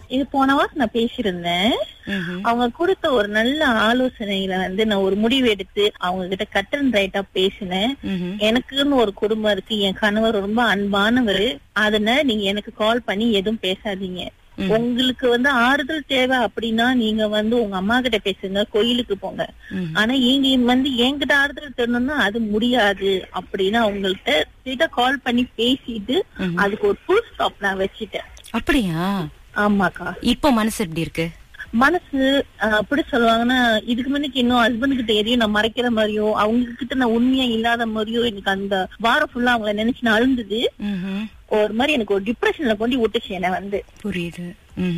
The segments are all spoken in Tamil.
இது போன வாரம் நான் பேசியிருந்தேன். அவங்க கொடுத்த ஒரு நல்ல ஆலோசனையில நான் ஒரு முடிவு எடுத்து அவங்க கிட்ட கட் அண்ட் ரைட்டா பேசினேன். எனக்குன்னு ஒரு குடும்பம் இருக்கு, என் கணவர் ரொம்ப அன்பானவர். அதனால நீங்க எனக்கு கால் பண்ணி எதுவும் பேசாதீங்க. உங்களுக்கு ஆறுதல் தேவை அப்படின்னா நீங்க உங்க அம்மா கிட்ட பேசுங்க, கோயிலுக்கு போங்க. ஆனா நீங்க என்கிட்ட ஆறுதல் தரணும்னா அது முடியாது அப்படின்னு அவங்கள்ட்ட கால் பண்ணி பேசிட்டு அதுக்கு ஒரு ஃபுல் ஸ்டாப் நான் வச்சுட்டேன். அப்படியா? ஆமாக்கா. இப்ப மனசு எப்படி இருக்கு? மனசு அப்படி சொல்லுவாங்கன்னா, இதுக்கு முன்னுக்கு இன்னும் ஹஸ்பண்ட் கிட்ட எதையும் நான் மறைக்கிற மாதிரியோ அவங்க கிட்ட நான் உண்மையா இல்லாத மாதிரியோ எனக்கு அந்த வாரம் ஃபுல்லா அவங்கள நினைச்சு நான் அழுந்தது. ஒரு மாதிரி எனக்கு ஒரு டிப்ரெஷன்ல கொண்டு விட்டுச்சு என்ன புரியுது.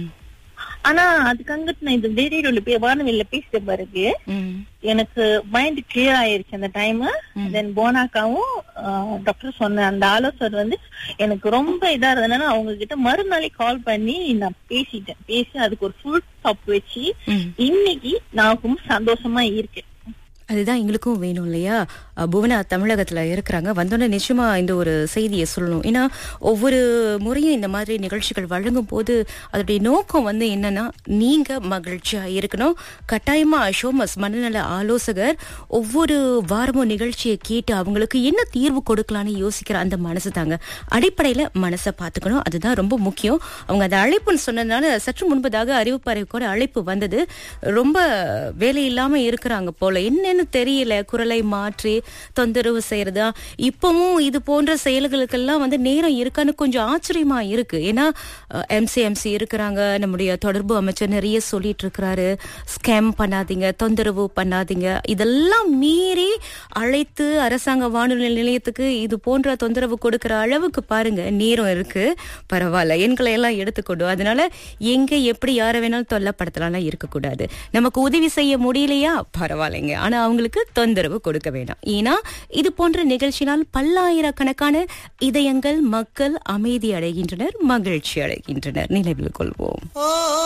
ஆனா அதுக்காக நான் இந்த ரேடியோல வானொலியில பேசிட்ட பிறகு எனக்கு மைண்ட் கிளியர் ஆயிருச்சு அந்த டைம். தென் போனாக்காவும் டாக்டர் சொன்ன அந்த ஆலோசனை எனக்கு ரொம்ப இதா இருந்ததுனால அவங்க கிட்ட மறுநாளே கால் பண்ணி நான் பேசி அதுக்கு ஒரு ஃபுல் ஸ்டாப் வச்சு இன்னைக்கு நான் ரொம்ப சந்தோஷமா இருக்கேன். அதுதான் எங்களுக்கும் வேணும் இல்லையா? புவனா தமிழகத்துல இருக்கிறாங்க, வந்தோடனே நிச்சயமா இந்த ஒரு செய்தியை சொல்லணும். ஏன்னா ஒவ்வொரு முறையும் இந்த மாதிரி நிகழ்ச்சிகள் வழங்கும் போது அதோடைய நோக்கம் என்னன்னா, நீங்க மகிழ்ச்சியா இருக்கணும். கட்டாயமா ஷோமஸ் மனநல ஆலோசகர் ஒவ்வொரு வாரமும் நிகழ்ச்சியை கேட்டு அவங்களுக்கு என்ன தீர்வு கொடுக்கலான்னு யோசிக்கிற அந்த மனசு தாங்க. அடிப்படையில மனசை பார்த்துக்கணும், அதுதான் ரொம்ப முக்கியம். அவங்க அந்த அழைப்புன்னு சொன்னதுனால சற்று முன்பதாக அறிவிப்பறைக்கூட அழைப்பு வந்தது. ரொம்ப வேலை இல்லாம இருக்கிறாங்க போல, என்னன்னு தெரியல, குரலை மாற்றி தொந்தரவு செய்யறதா. இப்பவும் இது போன்ற செயல்களுக்கெல்லாம் நேரம் இருக்கான்னு கொஞ்சம் ஆச்சரியமா இருக்கு. ஏன்னா எம்சி இருக்கிறாங்க, நம்முடைய தொடர்பு அமைச்சர் நிறைய சொல்லிட்டு இருக்கிறாரு, ஸ்கேம் பண்ணாதீங்க, தொந்தரவு பண்ணாதீங்க. இதெல்லாம் மீறி அழைத்து அரசாங்க வானொலி நிலையத்துக்கு இது போன்ற தொந்தரவு கொடுக்கிற அளவுக்கு பாருங்க நேரம் இருக்கு. பரவாயில்ல, எண்களை எல்லாம் எடுத்துக்கொண்டு அதனால எங்க எப்படி யாரை வேணாலும் தொல்லப்படுத்தலாம் இருக்கக்கூடாது. நமக்கு உதவி செய்ய முடியலையா பரவாயில்லைங்க, ஆனா அவங்களுக்கு தொந்தரவு கொடுக்க வேண்டாம். ஏன்னா இது போன்ற நிகழ்ச்சியினால் பல்லாயிரக்கணக்கான இதயங்கள் மக்கள் அமைதி அடைகின்றனர், மகிழ்ச்சி அடைகின்றனர். நினைவில் கொள்வோம்.